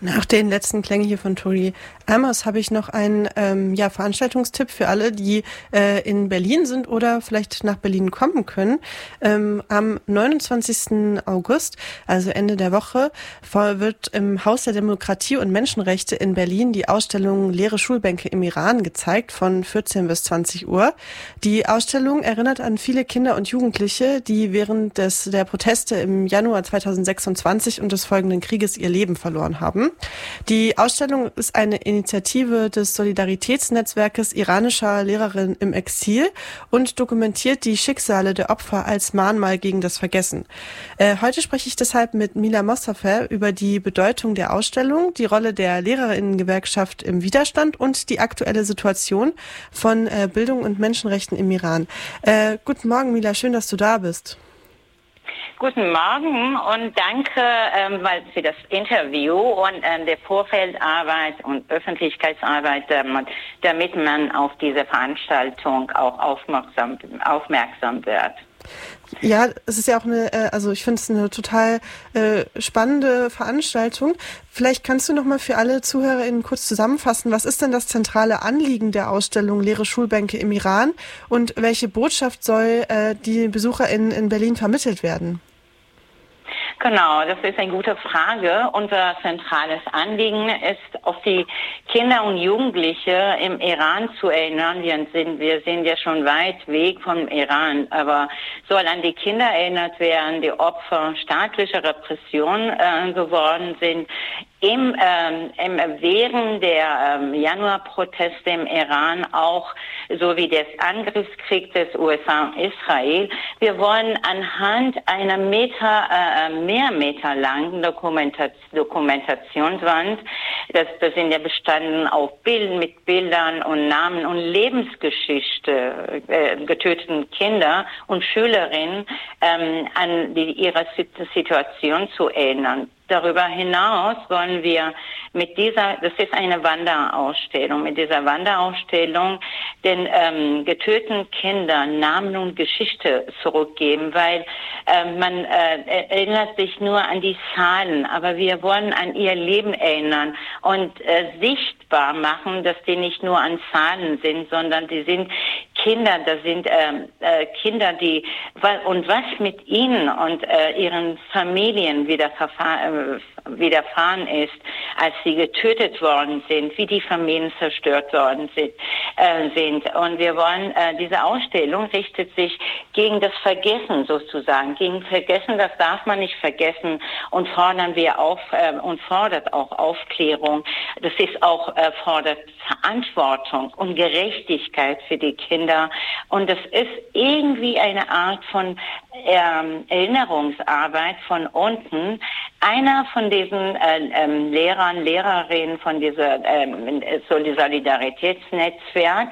Nach den letzten Klängen hier von Tori Amos habe ich noch einen Veranstaltungstipp für alle, die in Berlin sind oder vielleicht nach Berlin kommen können. Am 29. August, also Ende der Woche, wird im Haus der Demokratie und Menschenrechte in Berlin die Ausstellung Leere Schulbänke im Iran gezeigt von 14 bis 20 Uhr. Die Ausstellung erinnert an viele Kinder und Jugendliche, die während der Proteste im Januar 2026 und des folgenden Krieges ihr Leben verloren haben. Die Ausstellung ist eine Initiative des Solidaritätsnetzwerkes iranischer Lehrerinnen im Exil und dokumentiert die Schicksale der Opfer als Mahnmal gegen das Vergessen. Heute spreche ich deshalb mit Mila Mostafa über die Bedeutung der Ausstellung, die Rolle der Lehrerinnengewerkschaft im Widerstand und die aktuelle Situation von Bildung und Menschenrechten im Iran. Guten Morgen, Mila, schön, dass du da bist. Guten Morgen und danke für das Interview und der Vorfeldarbeit und Öffentlichkeitsarbeit, damit man auf diese Veranstaltung auch aufmerksam wird. Ja, es ist ja auch ich finde es eine total spannende Veranstaltung. Vielleicht kannst du noch mal für alle ZuhörerInnen kurz zusammenfassen, was ist denn das zentrale Anliegen der Ausstellung Leere Schulbänke im Iran und welche Botschaft soll die BesucherInnen in Berlin vermittelt werden? Genau, das ist eine gute Frage. Unser zentrales Anliegen ist, auf die Kinder und Jugendliche im Iran zu erinnern. Wir sind ja schon weit weg vom Iran, aber soll an die Kinder erinnert werden, die Opfer staatlicher Repression geworden sind. Während der Januarproteste im Iran auch sowie des Angriffskriegs des USA und Israel. Wir wollen anhand einer mehr Meter langen Dokumentationswand, das sind ja bestanden auf mit Bildern und Namen und Lebensgeschichte getöteten Kinder und Schülerinnen an ihre Situation zu erinnern. Darüber hinaus wollen wir das ist eine Wanderausstellung, mit dieser Wanderausstellung den getöteten Kindern Namen und Geschichte zurückgeben, weil man erinnert sich nur an die Zahlen, aber wir wollen an ihr Leben erinnern und sichtbar machen, dass die nicht nur an Zahlen sind, sondern die sind Kinder, das sind Kinder, und was mit ihnen und ihren Familien widerfahren ist, als sie getötet worden sind, wie die Familien zerstört worden sind. Und wir wollen, diese Ausstellung richtet sich gegen das Vergessen sozusagen. Gegen Vergessen, das darf man nicht vergessen, und fordert auch Aufklärung. Das ist auch, fordert Verantwortung und Gerechtigkeit für die Kinder. Und das ist irgendwie eine Art von Erinnerungsarbeit von unten. Einer von diesen Lehrerinnen von dieser Solidaritätsnetzwerk,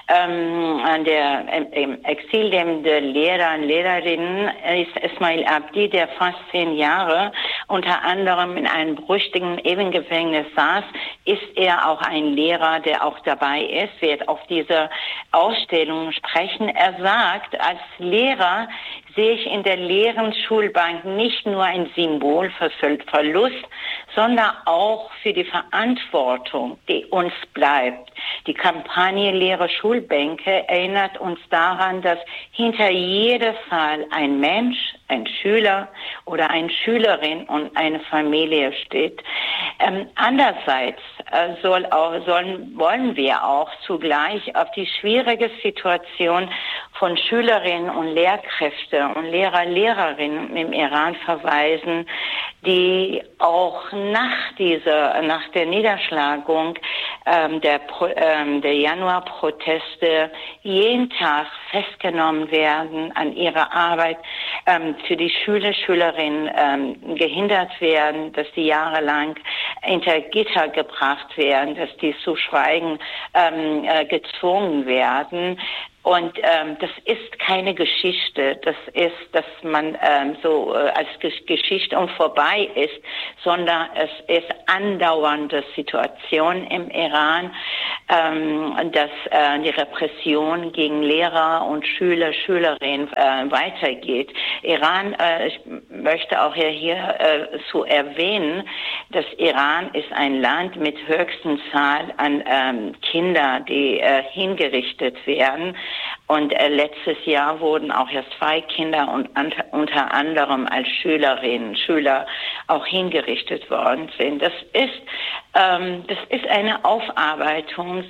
im Exil der Lehrer und Lehrerinnen, ist Ismail Abdi, der fast 10 Jahre unter anderem in einem berüchtigten Ewengefängnis saß, ist er auch ein Lehrer, der auch dabei ist, wird auf dieser Ausstellung sprechen. Er sagt, als Lehrer sehe ich in der leeren Schulbank nicht nur ein Symbol für Verlust, sondern auch für die Verantwortung, die uns bleibt. Die Kampagne Leere Schulbänke erinnert uns daran, dass hinter jeder Zahl ein Mensch, ein Schüler oder eine Schülerin und eine Familie steht. Andererseits wollen wir auch zugleich auf die schwierige Situation von Schülerinnen und Lehrkräfte und Lehrerinnen im Iran verweisen, die auch nach der Niederschlagung der Januarproteste jeden Tag festgenommen werden, an ihrer Arbeit für die Schülerinnen gehindert werden, dass die jahrelang hinter Gitter gebracht werden, dass die zu schweigen gezwungen werden. Und das ist keine Geschichte, das ist, dass man als Geschichte und vorbei ist, sondern es ist andauernde Situation im Iran, dass die Repression gegen Lehrer und Schüler, Schülerinnen weitergeht. Iran, ich möchte auch hier zu erwähnen, dass Iran ist ein Land mit höchsten Zahl an Kindern, die hingerichtet werden. Und letztes Jahr wurden auch erst 2 Kinder und unter anderem als Schüler auch hingerichtet worden sind. Das ist eine Aufarbeitung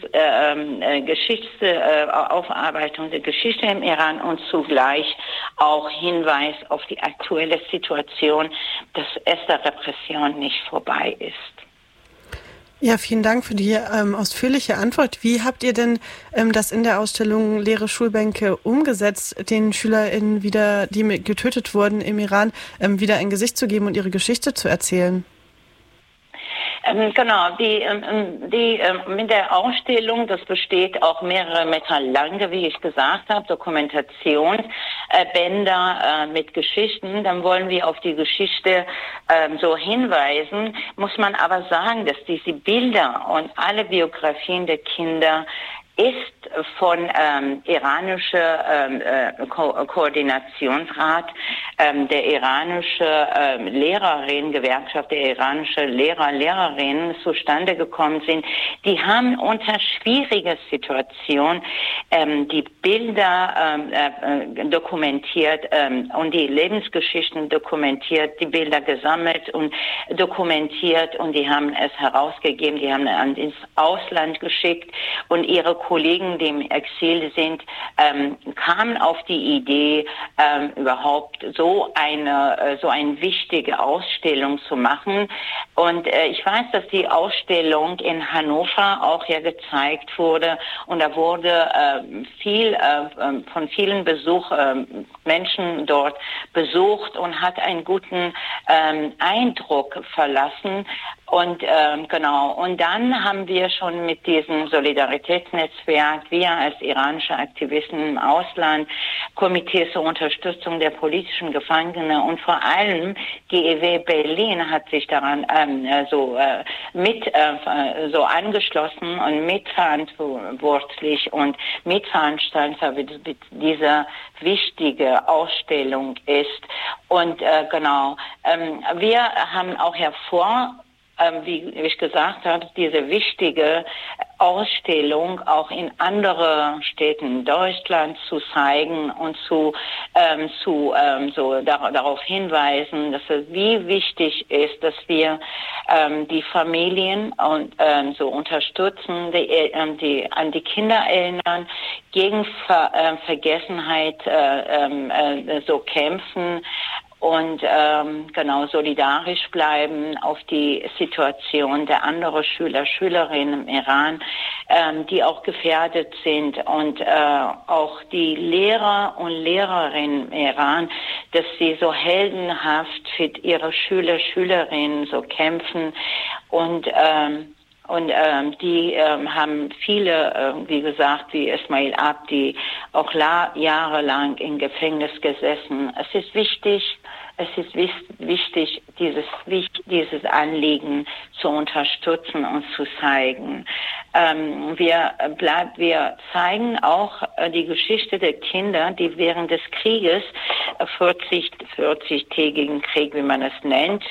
der Geschichte im Iran und zugleich auch Hinweis auf die aktuelle Situation, dass es der Repression nicht vorbei ist. Ja, vielen Dank für die ausführliche Antwort. Wie habt ihr denn das in der Ausstellung Leere Schulbänke umgesetzt, den SchülerInnen wieder, die getötet wurden im Iran, wieder ein Gesicht zu geben und ihre Geschichte zu erzählen? Genau, mit der Ausstellung, das besteht auch mehrere Meter lang, wie ich gesagt habe, Dokumentationsbänder mit Geschichten. Dann wollen wir auf die Geschichte so hinweisen. Muss man aber sagen, dass diese Bilder und alle Biografien der Kinder ist von iranischer Koordinationsrat, der iranische Gewerkschaft der iranische Lehrerinnen zustande gekommen sind. Die haben unter schwieriger Situation die Bilder dokumentiert und die Lebensgeschichten dokumentiert, die Bilder gesammelt und dokumentiert und die haben es herausgegeben, die haben es ins Ausland geschickt und ihre Kollegen, die im Exil sind, kamen auf die Idee, überhaupt so eine wichtige Ausstellung zu machen. Und ich weiß, dass die Ausstellung in Hannover auch ja gezeigt wurde und da wurde von vielen Menschen dort besucht und hat einen guten Eindruck verlassen. Und und dann haben wir schon mit diesem Solidaritätsnetzwerk, wir als iranische Aktivisten im Ausland, Komitee zur Unterstützung der politischen Gefangenen und vor allem GEW Berlin hat sich daran angeschlossen und mitverantwortlich und Mitveranstalter wie diese wichtige Ausstellung ist. Und wir haben auch wie ich gesagt habe, diese wichtige Ausstellung auch in andere Städten Deutschlands zu zeigen und darauf hinweisen, dass es wie wichtig ist, dass wir die Familien und unterstützen, die an die Kinder erinnern, gegen Vergessenheit kämpfen und solidarisch bleiben auf die Situation der anderen Schüler, Schülerinnen im Iran, die auch gefährdet sind und auch die Lehrer und Lehrerinnen im Iran, dass sie so heldenhaft für ihre Schüler, Schülerinnen so kämpfen und die haben viele, wie gesagt, wie Ismail Abdi, auch jahrelang im Gefängnis gesessen. Es ist wichtig, dieses Anliegen zu unterstützen und zu zeigen. Wir zeigen auch die Geschichte der Kinder, die während des Krieges, 40-tägigen Krieg, wie man es nennt,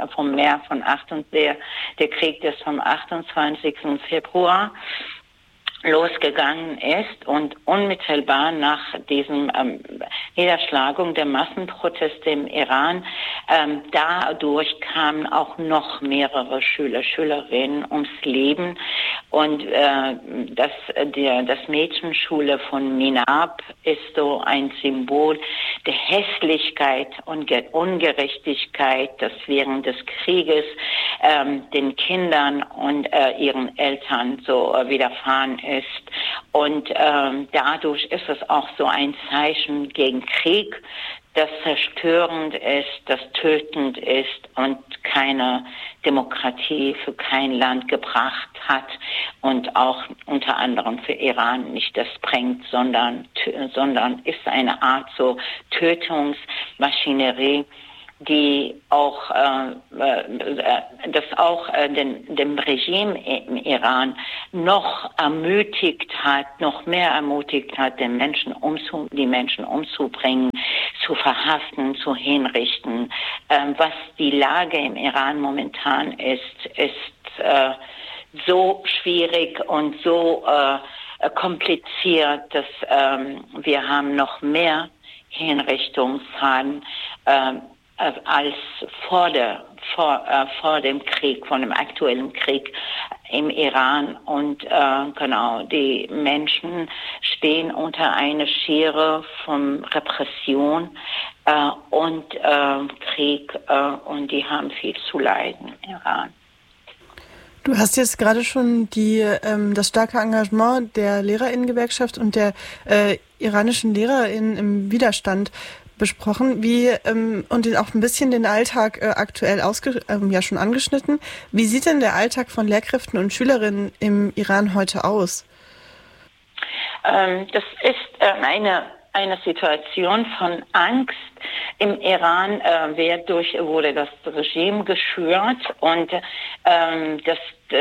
der Krieg, das vom 28. Februar losgegangen ist und unmittelbar nach diesem Niederschlagung der Massenproteste im Iran, dadurch kamen auch noch mehrere Schüler, Schülerinnen ums Leben und das Mädchenschule von Minab ist so ein Symbol der Hässlichkeit und der Ungerechtigkeit, das während des Krieges den Kindern und ihren Eltern so widerfahren ist. Und dadurch ist es auch so ein Zeichen gegen Krieg, das zerstörend ist, das tötend ist und keine Demokratie für kein Land gebracht hat und auch unter anderem für Iran nicht das bringt, sondern ist eine Art so Tötungsmaschinerie, die auch dem Regime im Iran noch mehr ermutigt hat, die Menschen umzubringen, zu verhaften, zu hinrichten. Was die Lage im Iran momentan ist so schwierig und so kompliziert, dass wir haben noch mehr Hinrichtungszahlen als vor dem Krieg, von dem aktuellen Krieg im Iran. Und die Menschen stehen unter einer Schere von Repression und Krieg und die haben viel zu leiden im Iran. Du hast jetzt gerade schon das starke Engagement der Lehrerinnengewerkschaft und der iranischen Lehrerinnen im Widerstand besprochen, und auch ein bisschen den Alltag aktuell schon angeschnitten. Wie sieht denn der Alltag von Lehrkräften und Schülerinnen im Iran heute aus? Das ist eine Situation von Angst. Im Iran wurde das Regime geschürt und das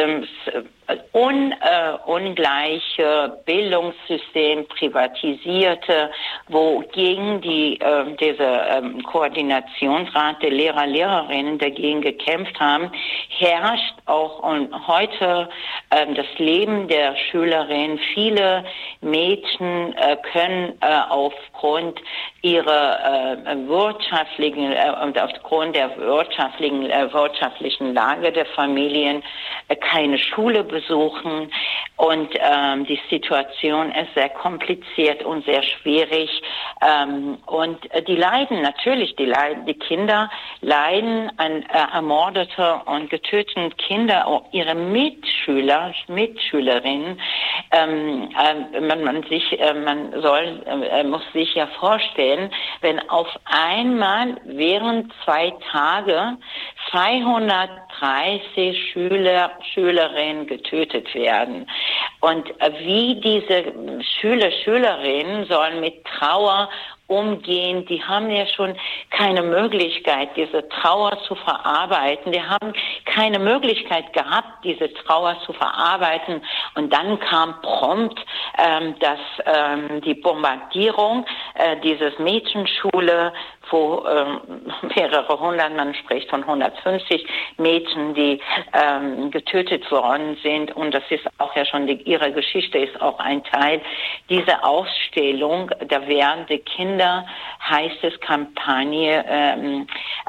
ungleiche Bildungssystem privatisierte, wogegen diese Koordinationsrat der Lehrerinnen dagegen gekämpft haben, herrscht auch heute das Leben der Schülerinnen. Viele Mädchen können aufgrund ihrer aufgrund der wirtschaftlichen Lage der Familien keine Schule besuchen und die Situation ist sehr kompliziert und sehr schwierig und die Kinder leiden an ermordete und getöteten Kinder, ihre Mitschülerinnen. Man muss sich ja vorstellen, wenn auf einmal während 2 Tage 230 Schülerinnen getötet werden. Und wie diese Schülerinnen sollen mit Trauer umgehen, die haben ja schon keine Möglichkeit, diese Trauer zu verarbeiten. Die haben keine Möglichkeit gehabt, diese Trauer zu verarbeiten. Und dann kam prompt die Bombardierung dieses Mädchenschule, wo mehrere hundert, man spricht von 150 Mädchen, die getötet worden sind. Und das ist auch ja schon, ihre Geschichte ist auch ein Teil dieser Ausstellung. Da werden die Kinder, heißt es, Kampagne,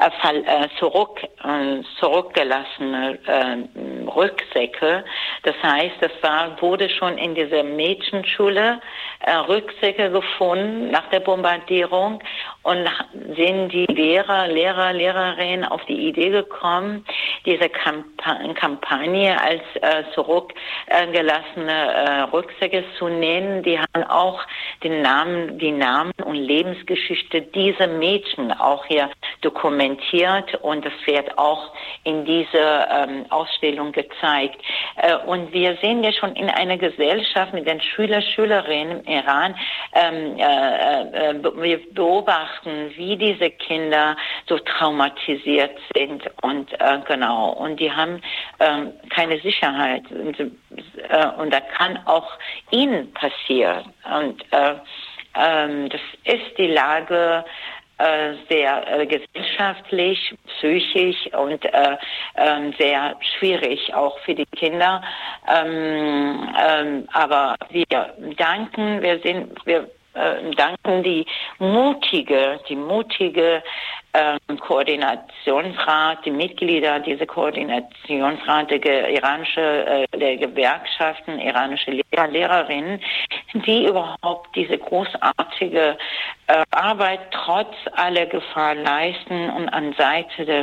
zurückgelassene Rucksäcke. Das heißt, wurde schon in dieser Mädchenschule Rucksäcke gefunden nach der Bombardierung und sind die Lehrerinnen auf die Idee gekommen, diese Kampagne als zurückgelassene Rucksäcke zu nennen. Die haben auch die Namen und Lebensgeschichte dieser Mädchen auch hier dokumentiert und das wird auch in dieser Ausstellung gezeigt. Und wir sehen ja schon in einer Gesellschaft mit den Schülerinnen im Iran, wir beobachten, wie diese Kinder so traumatisiert sind und die haben keine Sicherheit und da kann auch ihnen passieren und das ist die Lage sehr gesellschaftlich, psychisch und sehr schwierig auch für die Kinder. Aber wir danken die mutige Koordinationsrat, die Mitglieder dieser Koordinationsrat der Gewerkschaften, iranische Lehrerinnen, die überhaupt diese großartige Arbeit trotz aller Gefahr leisten und an Seite der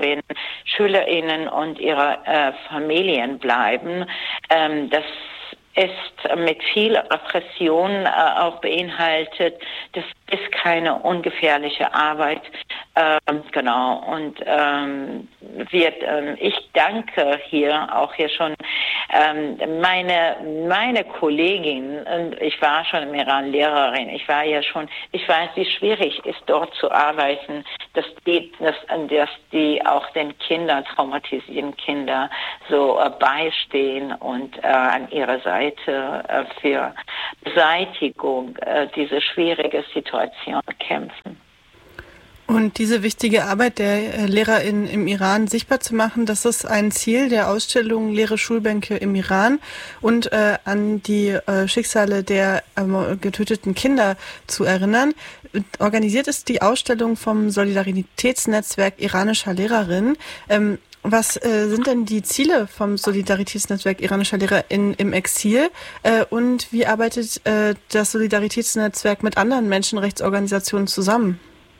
Schülerinnen und ihrer Familien bleiben. Das ist mit viel Repression auch beinhaltet. Das ist keine ungefährliche Arbeit. Genau. Und ich danke hier schon meine Kollegin. Und ich war schon im Iran Lehrerin. Ich weiß, wie schwierig es ist, dort zu arbeiten, dass die auch den Kindern, traumatisierten Kinder, so beistehen und an ihrer Seite für Beseitigung dieser schwierigen Situation kämpfen. Und diese wichtige Arbeit der LehrerInnen im Iran sichtbar zu machen, das ist ein Ziel der Ausstellung Leere Schulbänke im Iran und an die Schicksale der getöteten Kinder zu erinnern. Organisiert ist die Ausstellung vom Solidaritätsnetzwerk iranischer Lehrerinnen. Was sind denn die Ziele vom Solidaritätsnetzwerk iranischer Lehrer im Exil und wie arbeitet das Solidaritätsnetzwerk mit anderen Menschenrechtsorganisationen zusammen?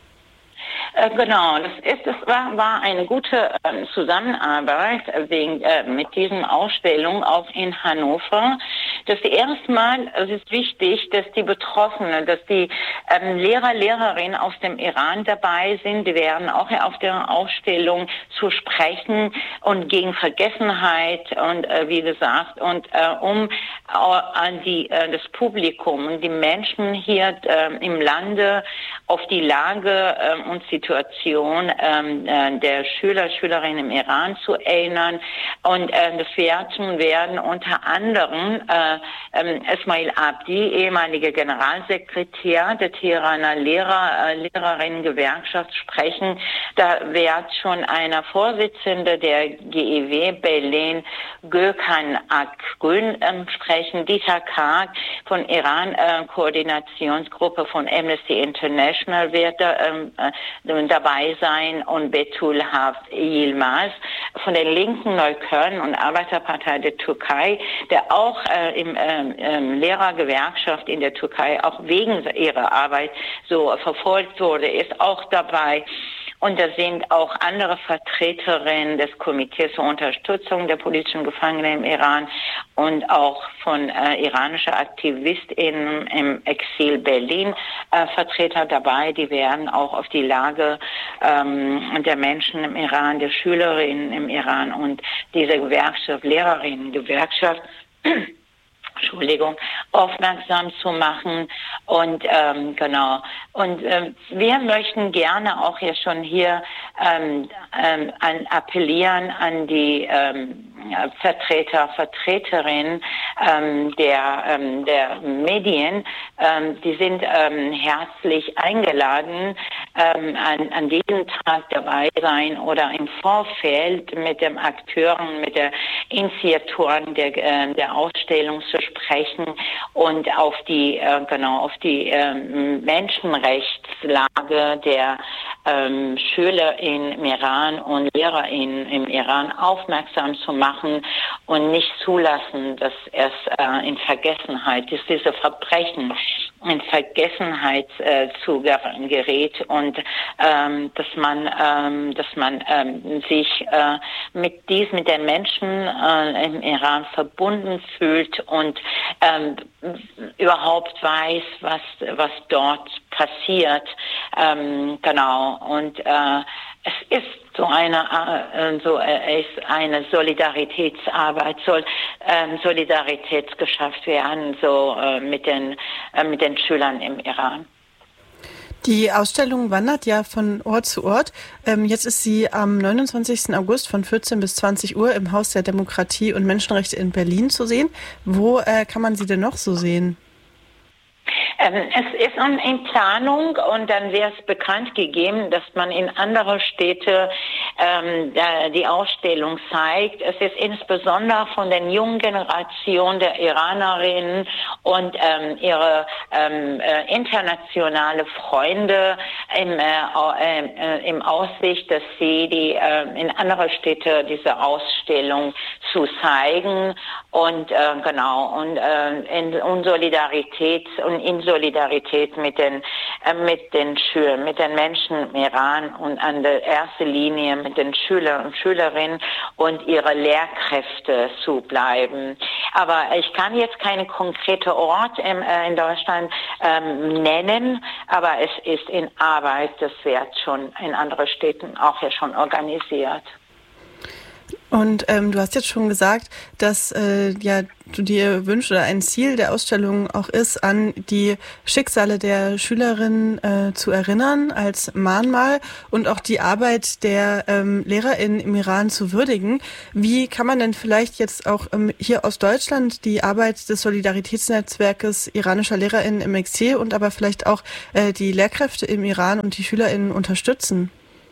Genau, das war eine gute Zusammenarbeit mit diesem Ausstellung auch in Hannover. Es ist wichtig, dass die Betroffenen, dass die Lehrer, Lehrerinnen aus dem Iran dabei sind. Die werden auch auf der Ausstellung zu sprechen und gegen Vergessenheit und wie gesagt und um an das Publikum und die Menschen hier im Lande auf die Lage und Situation der Schüler, Schülerinnen im Iran zu erinnern. Und das werden unter anderem Esmail Abdi, ehemaliger Generalsekretär der Teheraner Lehrerinnen-Gewerkschaft, sprechen. Da wird schon einer Vorsitzende der GEW Berlin, Gökhan Akgün, sprechen. Dieter Karg von Iran-Koordinationsgruppe von Amnesty International wird dabei sein und Betul Haft Yilmaz von der linken Neukölln und Arbeiterpartei der Türkei, der auch im Lehrergewerkschaft in der Türkei auch wegen ihrer Arbeit so verfolgt wurde, ist auch dabei. Und da sind auch andere Vertreterinnen des Komitees zur Unterstützung der politischen Gefangenen im Iran und auch von iranischer AktivistInnen im Exil Berlin Vertreter dabei. Die werden auch auf die Lage der Menschen im Iran, der Schülerinnen im Iran und dieser Gewerkschaft, Lehrerinnen-Gewerkschaft, aufmerksam zu machen und genau. Und wir möchten gerne auch hier appellieren an die Vertreterinnen der Medien. Die sind herzlich eingeladen, an diesem Tag dabei sein oder im Vorfeld mit den Akteuren, mit den Initiatoren der Ausstellung zu sprechen und auf die Menschenrechtslage der Schüler im Iran und LehrerInnen im Iran aufmerksam zu machen und nicht zulassen, dass es in Vergessenheit, dass diese Verbrechen in Vergessenheit gerät und dass man sich mit den Menschen im Iran verbunden fühlt und überhaupt weiß, was dort passiert. Genau. Und es ist eine Solidaritätsarbeit, Solidarität geschafft werden, mit den Schülern im Iran. Die Ausstellung wandert ja von Ort zu Ort. Jetzt ist sie am 29. August von 14 bis 20 Uhr im Haus der Demokratie und Menschenrechte in Berlin zu sehen. Wo kann man sie denn noch so sehen? Es ist in Planung und dann wird es bekannt gegeben, dass man in andere Städte die Ausstellung zeigt. Es ist insbesondere von der jungen Generation der Iranerinnen und ihre internationale Freunde im Aussicht, dass sie in andere Städte diese Ausstellung zu zeigen und in Solidarität mit den Schülern, mit den Menschen im Iran und an der ersten Linie den Schüler und Schülerinnen und ihre Lehrkräfte zu bleiben. Aber ich kann jetzt keine konkrete Ort in Deutschland nennen, aber es ist in Arbeit, das wird schon in anderen Städten auch ja schon organisiert. Und du hast jetzt schon gesagt, dass du dir wünschst oder ein Ziel der Ausstellung auch ist, an die Schicksale der Schülerinnen zu erinnern als Mahnmal und auch die Arbeit der LehrerInnen im Iran zu würdigen. Wie kann man denn vielleicht jetzt auch hier aus Deutschland die Arbeit des Solidaritätsnetzwerkes iranischer LehrerInnen im Exil und aber vielleicht auch die Lehrkräfte im Iran und die SchülerInnen unterstützen?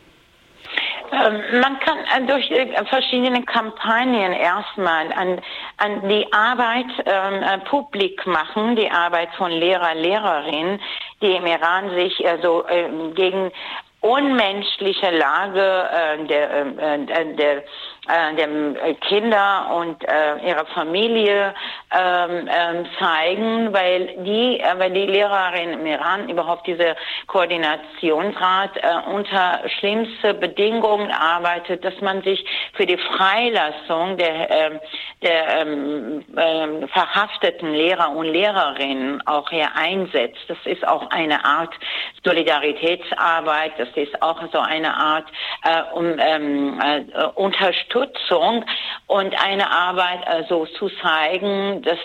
Man kann durch verschiedene Kampagnen erstmal an die Arbeit publik machen, die Arbeit von Lehrer, Lehrerinnen, die im Iran sich gegen unmenschliche Lage der Kinder und ihrer Familie zeigen, weil die Lehrerin im Iran überhaupt diese Koordinationsrat unter schlimmste Bedingungen arbeitet, dass man sich für die Freilassung der verhafteten Lehrer und Lehrerinnen auch hier einsetzt. Das ist auch eine Art Solidaritätsarbeit, das ist auch so eine Art Unterstützung und eine Arbeit so zu zeigen, dass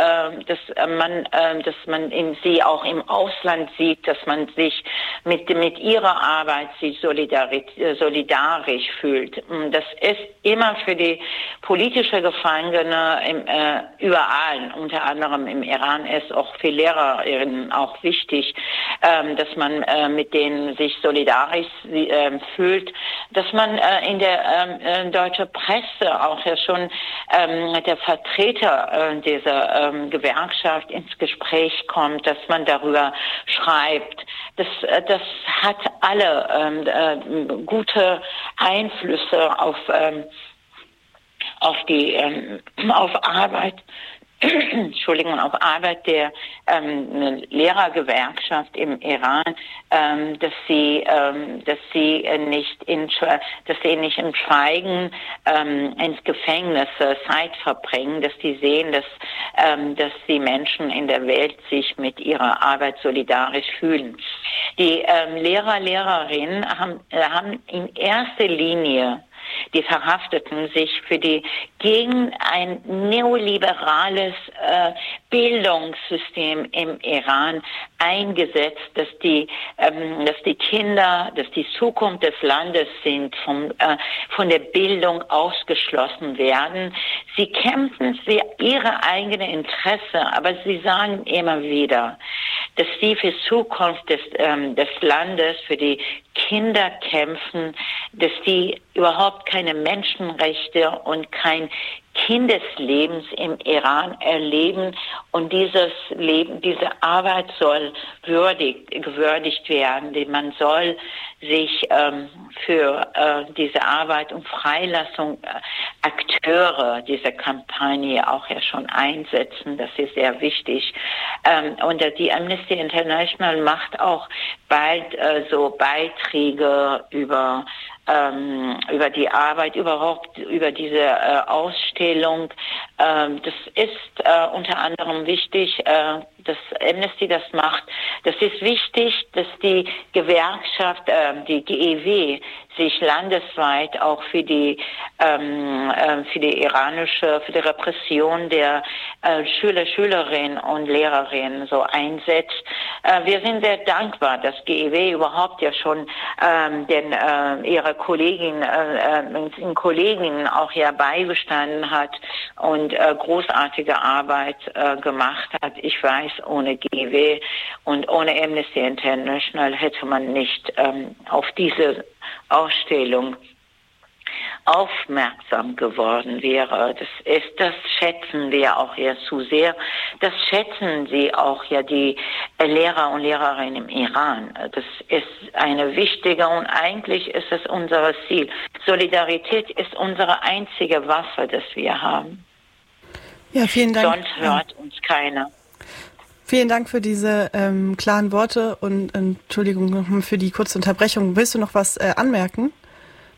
man in sie auch im Ausland sieht, dass man sich mit ihrer Arbeit sich solidarisch fühlt. Das ist immer für die politische Gefangene überall, unter anderem im Iran, ist auch für Lehrerinnen auch wichtig, dass man mit denen sich solidarisch fühlt, dass man in der deutschen Presse auch ja schon der Vertreter dieser Gewerkschaft ins Gespräch kommt, dass man darüber schreibt. Das hat alle gute Einflüsse auf Arbeit. Entschuldigung, auf Arbeit der Lehrergewerkschaft im Iran, dass sie nicht im Schweigen ins Gefängnis Zeit verbringen, dass die sehen, dass die Menschen in der Welt sich mit ihrer Arbeit solidarisch fühlen. Die Lehrer, Lehrerinnen haben in erster Linie die Verhafteten sich gegen ein neoliberales Bildungssystem im Iran eingesetzt, dass die Kinder, dass die Zukunft des Landes sind, von der Bildung ausgeschlossen werden. Sie kämpfen für ihre eigene Interesse, aber sie sagen immer wieder, dass sie für die Zukunft des Landes, für die Kinder kämpfen, dass die überhaupt keine Menschenrechte und kein Kindeslebens im Iran erleben und diese Arbeit soll gewürdigt werden. Man soll sich für diese Arbeit und Freilassung Akteure dieser Kampagne auch ja schon einsetzen. Das ist sehr wichtig. Und die Amnesty International macht auch bald so Beiträge über die Arbeit, überhaupt über diese Ausstellung. Das ist unter anderem wichtig, dass Amnesty das macht. Das ist wichtig, dass die Gewerkschaft, die GEW, sich landesweit auch für die Repression der Schüler, Schülerinnen und Lehrerinnen so einsetzt. Wir sind sehr dankbar, dass GEW überhaupt ja schon ihre Kolleginnen auch ja beigestanden hat und großartige Arbeit gemacht hat. Ich weiß, ohne GEW und ohne Amnesty International hätte man nicht auf diese Ausstellung aufmerksam geworden wäre. Das schätzen wir auch ja zu sehr. Das schätzen sie auch ja die Lehrer und Lehrerinnen im Iran. Das ist eine wichtige und eigentlich ist es unser Ziel. Solidarität ist unsere einzige Waffe, das wir haben. Ja, vielen Dank. Sonst hört uns keiner. Vielen Dank für diese klaren Worte und Entschuldigung nochmal für die kurze Unterbrechung. Willst du noch was anmerken?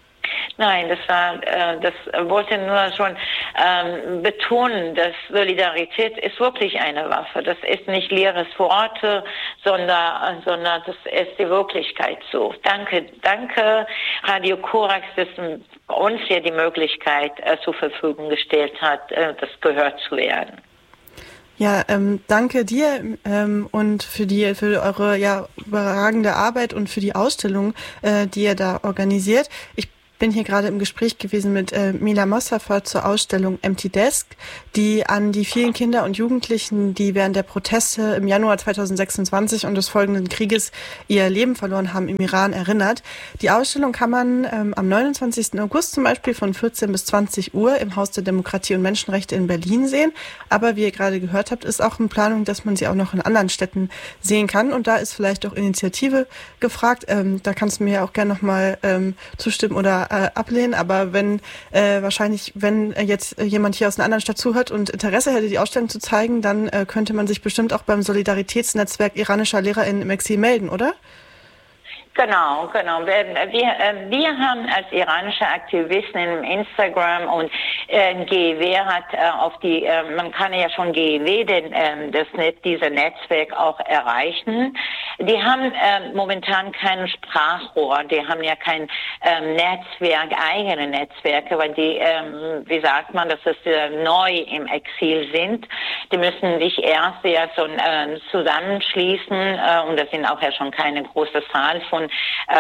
Nein, das wollte nur schon betonen, dass Solidarität ist wirklich eine Waffe. Das ist nicht leeres Worte, sondern das ist die Wirklichkeit so. Danke Radio Korax, dass uns hier die Möglichkeit zur Verfügung gestellt hat, das gehört zu werden. Ja, danke dir und für eure überragende Arbeit und für die Ausstellung, die ihr da organisiert. Ich bin hier gerade im Gespräch gewesen mit Mila Mossafer zur Ausstellung Empty Desk, die an die vielen Kinder und Jugendlichen, die während der Proteste im Januar 2026 und des folgenden Krieges ihr Leben verloren haben, im Iran erinnert. Die Ausstellung kann man am 29. August zum Beispiel von 14 bis 20 Uhr im Haus der Demokratie und Menschenrechte in Berlin sehen. Aber wie ihr gerade gehört habt, ist auch in Planung, dass man sie auch noch in anderen Städten sehen kann. Und da ist vielleicht auch Initiative gefragt. Da kannst du mir ja auch gerne nochmal zustimmen oder ablehnen, aber wenn jetzt jemand hier aus einer anderen Stadt zuhört und Interesse hätte, die Ausstellung zu zeigen, dann könnte man sich bestimmt auch beim Solidaritätsnetzwerk iranischer LehrerInnen im Exil melden, oder? Genau. Wir haben als iranische Aktivisten im Instagram und GEW hat man kann ja schon GEW, dieses Netzwerk auch erreichen. Die haben momentan kein Sprachrohr, die haben ja kein eigene Netzwerke, weil die, wie sagt man, dass das neu im Exil sind. Die müssen sich erst zusammenschließen und das sind auch ja schon keine große Zahl von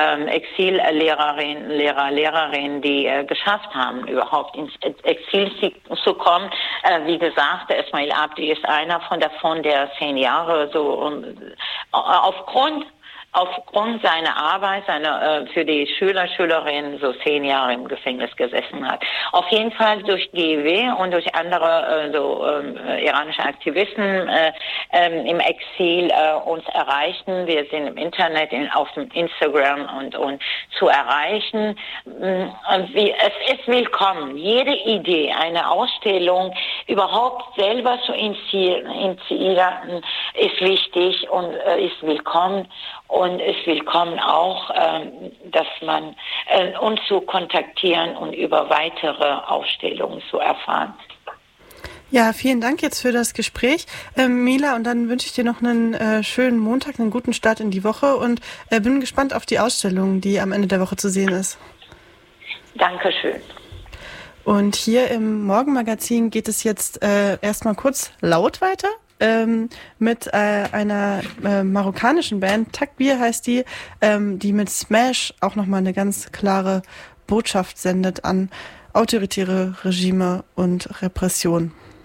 Lehrerinnen, die geschafft haben, überhaupt ins Exil zu kommen. Wie gesagt, der Esmail Abdi ist einer davon, der 10 Jahre aufgrund seiner Arbeit, für die Schülerinnen so 10 Jahre im Gefängnis gesessen hat. Auf jeden Fall durch GEW und durch andere iranische Aktivisten im Exil uns erreichen. Wir sind im Internet, auf dem Instagram und zu erreichen. Es ist willkommen. Jede Idee, eine Ausstellung überhaupt selber zu initiieren, ist wichtig und ist willkommen. Und es ist willkommen auch, dass man uns zu kontaktieren und über weitere Ausstellungen zu erfahren. Ja, vielen Dank jetzt für das Gespräch, Mila. Und dann wünsche ich dir noch einen schönen Montag, einen guten Start in die Woche und bin gespannt auf die Ausstellung, die am Ende der Woche zu sehen ist. Dankeschön. Und hier im Morgenmagazin geht es jetzt erstmal kurz laut weiter. Mit einer marokkanischen Band, Takbir heißt die mit Smash auch nochmal eine ganz klare Botschaft sendet an autoritäre Regime und Repression.